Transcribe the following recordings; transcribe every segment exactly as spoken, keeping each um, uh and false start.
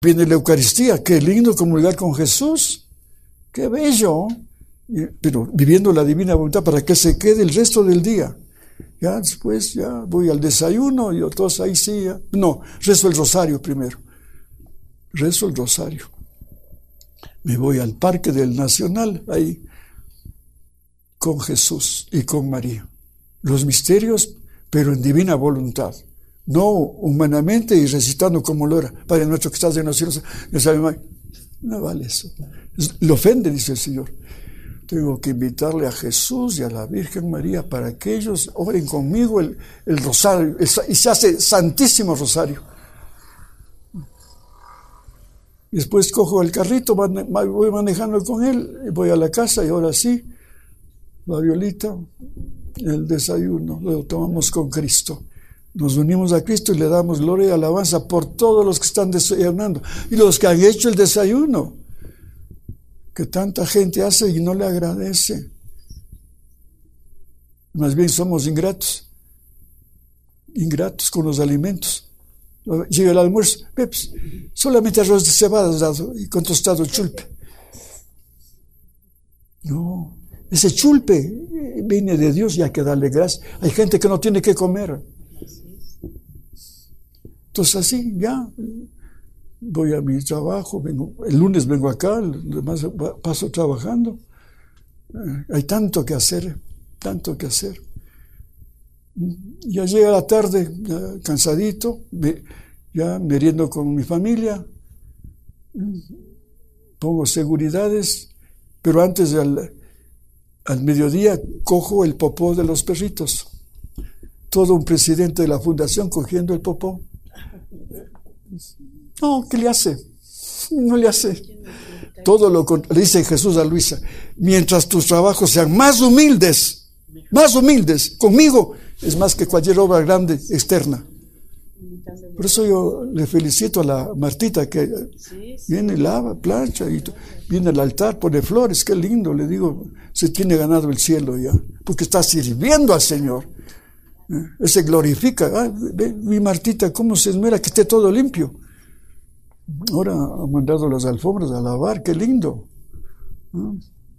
Viene la Eucaristía, qué lindo comulgar con Jesús, qué bello, pero viviendo la divina voluntad para que se quede el resto del día. Ya después ya voy al desayuno y todos ahí sí, ya. No, rezo el rosario primero, rezo el rosario. Me voy al Parque del Nacional, ahí, con Jesús y con María. Los misterios, pero en divina voluntad. No humanamente y recitando como lo era. Padre nuestro que estás en los cielos, no vale eso. Le ofende, dice el Señor. Tengo que invitarle a Jesús y a la Virgen María para que ellos oren conmigo el, el rosario. El, y se hace Santísimo Rosario. Después cojo el carrito, voy manejando con él, voy a la casa y ahora sí, la violita, el desayuno, lo tomamos con Cristo. Nos unimos a Cristo y le damos gloria y alabanza por todos los que están desayunando y los que han hecho el desayuno, que tanta gente hace y no le agradece. Más bien somos ingratos, ingratos con los alimentos. Llega el almuerzo, peps, solamente arroz de cebada dado y con tostado chulpe. No, ese chulpe viene de Dios y hay que darle gracias. Hay gente que no tiene que comer. Entonces así, ya, voy a mi trabajo, vengo, el lunes vengo acá, el demás paso trabajando. Eh, hay tanto que hacer, tanto que hacer. Ya llega la tarde, ya cansadito, me, ya meriendo con mi familia, pongo seguridades, pero antes al, al mediodía cojo el popó de los perritos. Todo un presidente de la fundación cogiendo el popó. No, ¿qué le hace? No le hace. Todo lo le dice Jesús a Luisa, mientras tus trabajos sean más humildes, más humildes, conmigo es más que cualquier obra grande externa. Por eso yo le felicito a la Martita que viene, lava, plancha, y viene al altar, pone flores, qué lindo, le digo, se tiene ganado el cielo ya, porque está sirviendo al Señor. Eh, se glorifica. Ah, ve, mi Martita, cómo se esmera que esté todo limpio. Ahora ha mandado las alfombras a lavar, qué lindo. ¿Ah?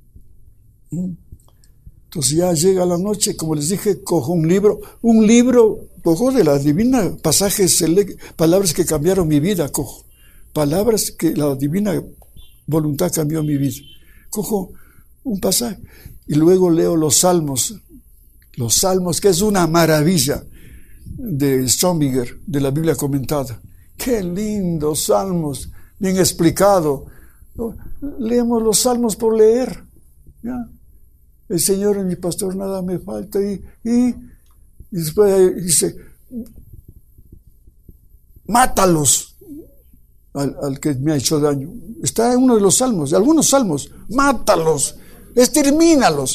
Entonces ya llega la noche, como les dije, cojo un libro, un libro, cojo de la divina, pasajes, palabras que cambiaron mi vida, cojo, palabras que la divina voluntad cambió mi vida. Cojo un pasaje y luego leo los salmos, los salmos, que es una maravilla de Strominger, de la Biblia comentada. Qué lindos salmos, bien explicado. Leemos los salmos por leer, ¿ya? El Señor es mi pastor, nada me falta. Y, y, y después dice, mátalos al, al que me ha hecho daño. Está en uno de los salmos, de algunos salmos, mátalos, extermínalos.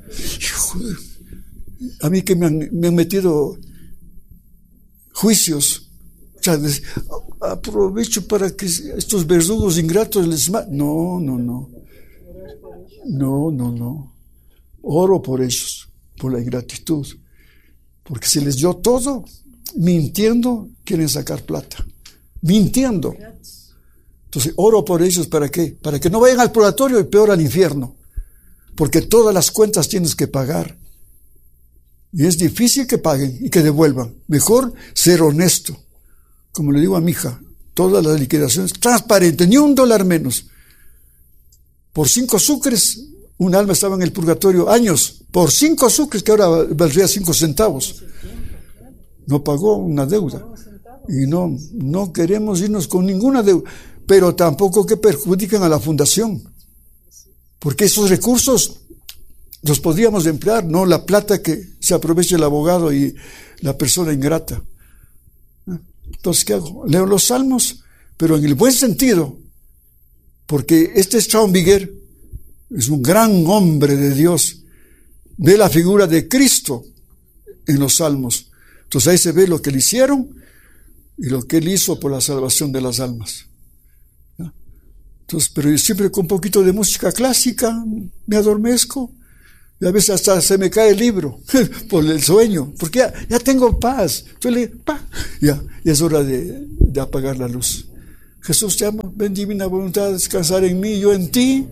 A mí que me han, me han metido juicios, o sea, aprovecho para que estos verdugos ingratos les maten. No, no, no. No, no, no. Oro por ellos, por la ingratitud, porque se les dio todo, mintiendo, quieren sacar plata, mintiendo. Entonces, oro por ellos, ¿para qué? Para que no vayan al purgatorio y peor al infierno, porque todas las cuentas tienes que pagar, y es difícil que paguen y que devuelvan. Mejor ser honesto, como le digo a mi hija, todas las liquidaciones, transparente, ni un dólar menos. Por cinco sucres, un alma estaba en el purgatorio años, por cinco sucres, que ahora valdría cinco centavos. No pagó una deuda. Y no, no queremos irnos con ninguna deuda, pero tampoco que perjudiquen a la fundación. Porque esos recursos los podríamos emplear, no la plata que se aprovecha el abogado y la persona ingrata. Entonces, ¿qué hago? Leo los salmos, pero en el buen sentido, porque este Straubinger es un gran hombre de Dios. Ve la figura de Cristo en los salmos. Entonces ahí se ve lo que le hicieron y lo que él hizo por la salvación de las almas. ¿Ya? Entonces, pero yo siempre con un poquito de música clásica me adormezco y a veces hasta se me cae el libro por el sueño, porque ya, ya tengo paz. Entonces, pa, ya, ya es hora de, de apagar la luz. Jesús te ama, ven divina voluntad a descansar en mí, yo en ti.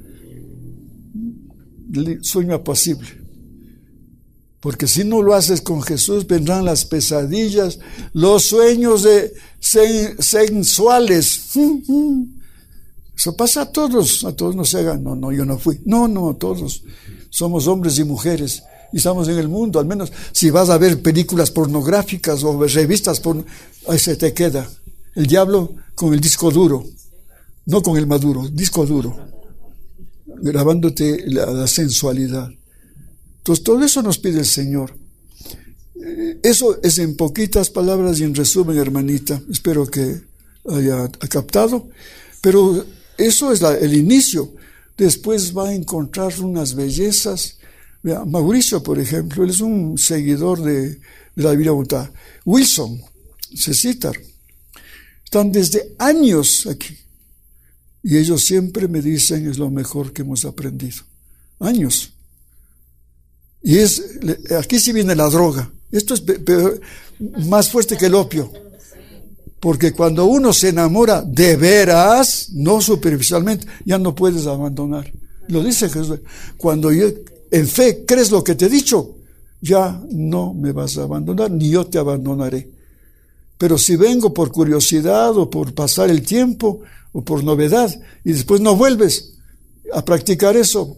Sueño apacible. Porque si no lo haces con Jesús, vendrán las pesadillas, los sueños de sen, sensuales. Eso pasa a todos, a todos nos hagan, no, no, yo no fui. No, no, todos. Somos hombres y mujeres y estamos en el mundo. Al menos si vas a ver películas pornográficas o revistas, porno, ahí se te queda. El diablo con el disco duro, no con el maduro, disco duro, grabándote la, la sensualidad. Entonces todo eso nos pide el Señor. Eso es en poquitas palabras y en resumen, hermanita. Espero que haya captado. Pero eso es la, el inicio. Después va a encontrar unas bellezas. Vea, Mauricio, por ejemplo, él es un seguidor de, de la Divina Voluntad. Wilson, Cecitar, están desde años aquí. Y ellos siempre me dicen, es lo mejor que hemos aprendido. Años. Y es, aquí sí viene la droga. Esto es peor, más fuerte que el opio. Porque cuando uno se enamora de veras, no superficialmente, ya no puedes abandonar. Lo dice Jesús. Cuando yo, en fe crees lo que te he dicho, ya no me vas a abandonar, ni yo te abandonaré. Pero si vengo por curiosidad o por pasar el tiempo o por novedad y después no vuelves a practicar eso,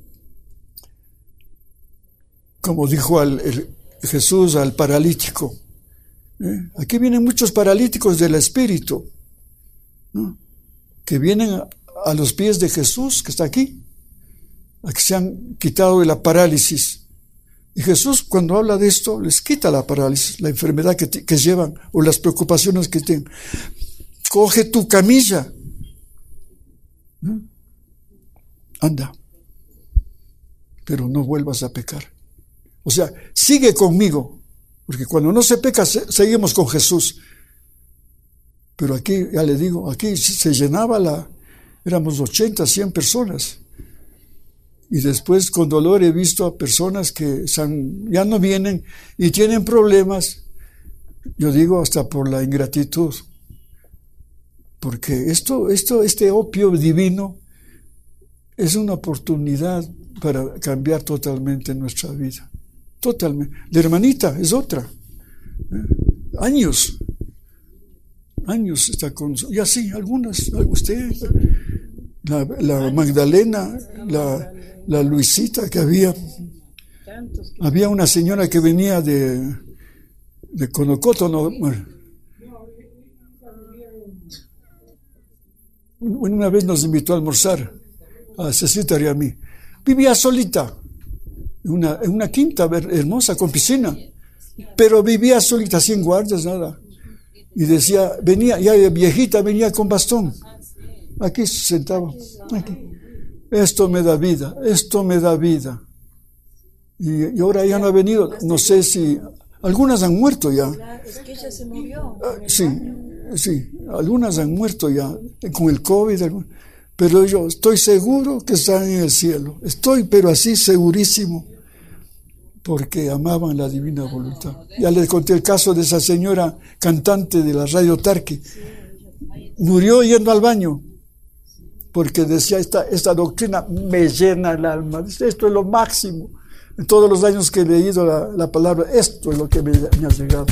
como dijo al, el, Jesús al paralítico, ¿eh? Aquí vienen muchos paralíticos del espíritu, ¿no? Que vienen a, a los pies de Jesús, que está aquí, a que se han quitado de la parálisis. Y Jesús, cuando habla de esto, les quita la parálisis, la enfermedad que, que llevan o las preocupaciones que tienen. Coge tu camilla, ¿no? Anda, pero no vuelvas a pecar. O sea, sigue conmigo, porque cuando no se peca, se, seguimos con Jesús. Pero aquí, ya le digo, aquí se llenaba la, éramos ochenta, cien personas. Y después con dolor he visto a personas que son, ya no vienen y tienen problemas, yo digo hasta por la ingratitud. Porque esto, esto, este opio divino es una oportunidad para cambiar totalmente nuestra vida. Totalmente. La hermanita es otra. ¿Eh? Años. Años está con... Y así, algunas. Usted, la, la Magdalena, la, la Luisita que había. Había una señora que venía de, de Conocoto. No, bueno. Una vez nos invitó a almorzar a Cecita y a mí. Vivía solita. En una, en una quinta hermosa con piscina, pero vivía solita, sin guardias, nada. Y decía, venía, ya viejita, venía con bastón. Aquí se sentaba. Aquí. Esto me da vida, esto me da vida. Y, y ahora ya no ha venido, no sé si, algunas han muerto ya. Es que ella se murió. Sí, sí, algunas han muerto ya, con el COVID. Pero yo estoy seguro que están en el cielo. Estoy, pero así, segurísimo. Porque amaban la divina voluntad. Ya les conté el caso de esa señora cantante de la radio Tarqui. Murió yendo al baño. Porque decía, esta, esta doctrina me llena el alma. Dice, esto es lo máximo. En todos los años que he leído la, la palabra, esto es lo que me, me ha llegado.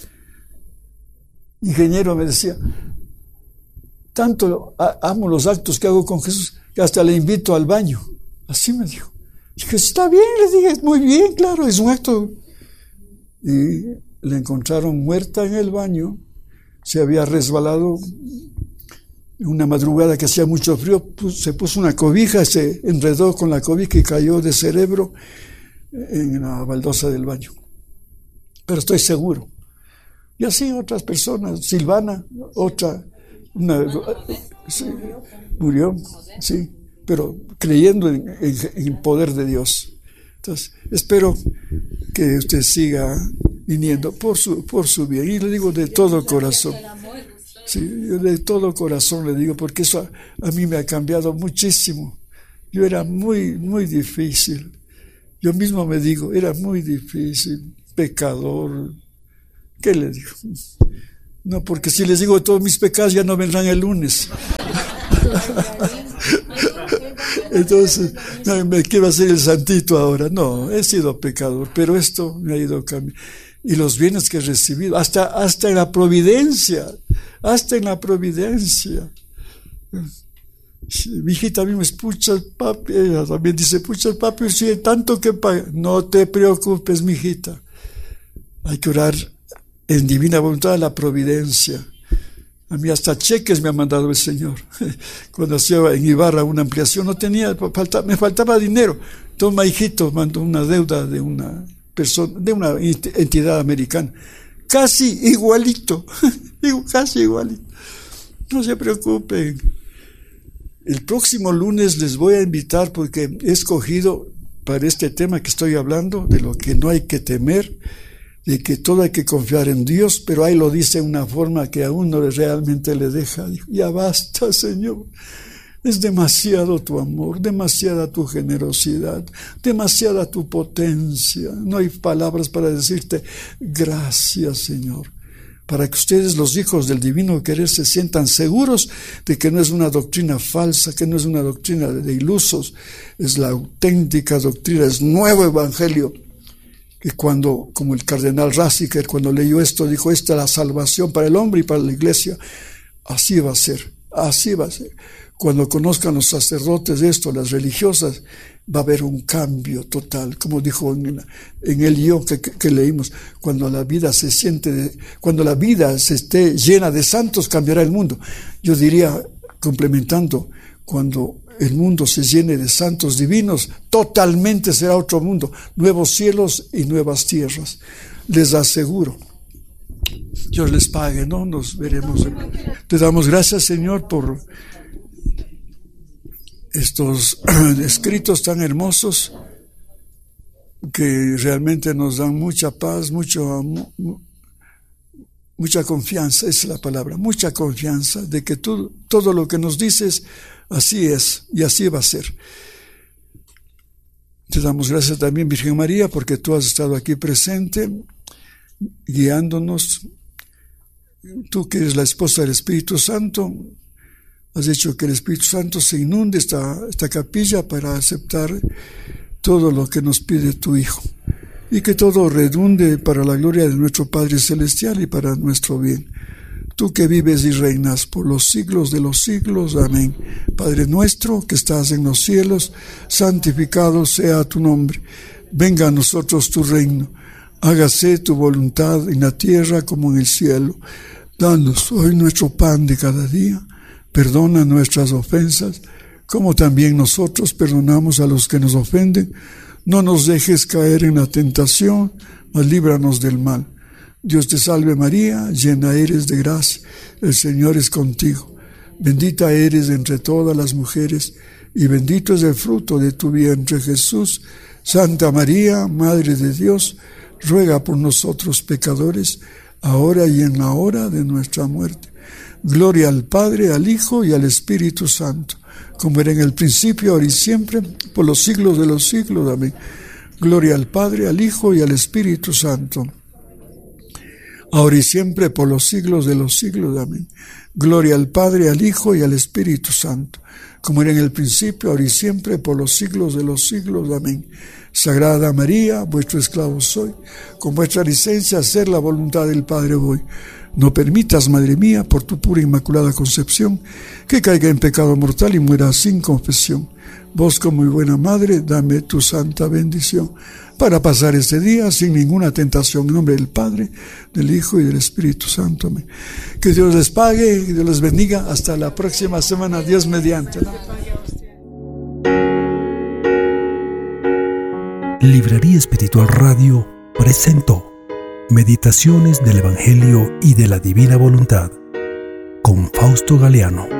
Ingeniero me decía, tanto amo los actos que hago con Jesús, que hasta le invito al baño. Así me dijo. Dije, está bien, le dije, muy bien, claro, es un acto. Y le encontraron muerta en el baño, se había resbalado una madrugada que hacía mucho frío, pues, se puso una cobija, se enredó con la cobija y cayó de cerebro en la baldosa del baño. Pero estoy seguro. Y así otras personas, Silvana, otra, una, sí, murió, sí. Pero creyendo en, en, en el poder de Dios. Entonces, espero que usted siga viniendo por su, por su bien. Y le digo de todo corazón. Sí, de todo corazón le digo, porque eso a, a mí me ha cambiado muchísimo. Yo era muy, muy difícil. Yo mismo me digo, era muy difícil, pecador. ¿Qué le digo? No, porque si les digo todos mis pecados ya no vendrán el lunes. Entonces, no, me quiero hacer el santito ahora. No, he sido pecador, pero esto me ha ido cambiando. Y los bienes que he recibido, hasta, hasta en la providencia, hasta en la providencia. Mi hijita también me escucha el papi, ella también dice, pucha el papi, si hay tanto que pagar. No te preocupes, mi hijita. Hay que orar en divina voluntad de la providencia. A mí hasta cheques me ha mandado el Señor. Cuando hacía en Ibarra una ampliación, no tenía, falta, me faltaba dinero. Toma, hijito, mandó una deuda de una persona, de una entidad americana. Casi igualito, casi igualito. No se preocupen. El próximo lunes les voy a invitar porque he escogido para este tema que estoy hablando, de lo que no hay que temer, de que todo hay que confiar en Dios, pero ahí lo dice de una forma que a uno realmente le deja. Ya basta, Señor. Es demasiado tu amor, demasiada tu generosidad, demasiada tu potencia. No hay palabras para decirte gracias, Señor. Para que ustedes, los hijos del divino querer, se sientan seguros de que no es una doctrina falsa, que no es una doctrina de ilusos, es la auténtica doctrina, es nuevo evangelio. Que cuando, como el cardenal Ratzinger, cuando leyó esto, dijo, esta es la salvación para el hombre y para la iglesia. Así va a ser, así va a ser. Cuando conozcan los sacerdotes esto, las religiosas, va a haber un cambio total, como dijo en, en el yo que, que, que leímos, cuando la vida se siente, de, cuando la vida se esté llena de santos, cambiará el mundo. Yo diría, complementando, cuando el mundo se llene de santos divinos, totalmente será otro mundo, nuevos cielos y nuevas tierras. Les aseguro. Dios les pague, ¿no? Nos veremos. Te damos gracias, Señor, por estos escritos tan hermosos que realmente nos dan mucha paz, mucho amor, mucha confianza, esa es la palabra, mucha confianza de que tú, todo lo que nos dices, así es y así va a ser. Te damos gracias también, Virgen María, porque tú has estado aquí presente, guiándonos. Tú que eres la esposa del Espíritu Santo, has hecho que el Espíritu Santo se inunde esta, esta capilla para aceptar todo lo que nos pide tu Hijo. Y que todo redunde para la gloria de nuestro Padre Celestial y para nuestro bien. Tú que vives y reinas por los siglos de los siglos. Amén. Padre nuestro que estás en los cielos, santificado sea tu nombre. Venga a nosotros tu reino. Hágase tu voluntad en la tierra como en el cielo. Danos hoy nuestro pan de cada día. Perdona nuestras ofensas, como también nosotros perdonamos a los que nos ofenden. No nos dejes caer en la tentación, mas líbranos del mal. Dios te salve María, llena eres de gracia, el Señor es contigo. Bendita eres entre todas las mujeres, y bendito es el fruto de tu vientre Jesús. Santa María, Madre de Dios, ruega por nosotros pecadores, ahora y en la hora de nuestra muerte. Gloria al Padre, al Hijo y al Espíritu Santo, como era en el principio, ahora y siempre, por los siglos de los siglos. Amén. Gloria al Padre, al Hijo y al Espíritu Santo, ahora y siempre, por los siglos de los siglos. Amén. Gloria al Padre, al Hijo y al Espíritu Santo, como era en el principio, ahora y siempre, por los siglos de los siglos. Amén. Sagrada María, vuestro esclavo soy, con vuestra licencia hacer la voluntad del Padre voy. No permitas, Madre mía, por tu pura inmaculada concepción, que caiga en pecado mortal y muera sin confesión. Vos, como muy buena Madre, dame tu santa bendición, para pasar este día sin ninguna tentación, en nombre del Padre, del Hijo y del Espíritu Santo. Amén. Que Dios les pague y Dios les bendiga. Hasta la próxima semana, Dios mediante. Librería Espiritual Radio presentó Meditaciones del Evangelio y de la Divina Voluntad con Fausto Galeano.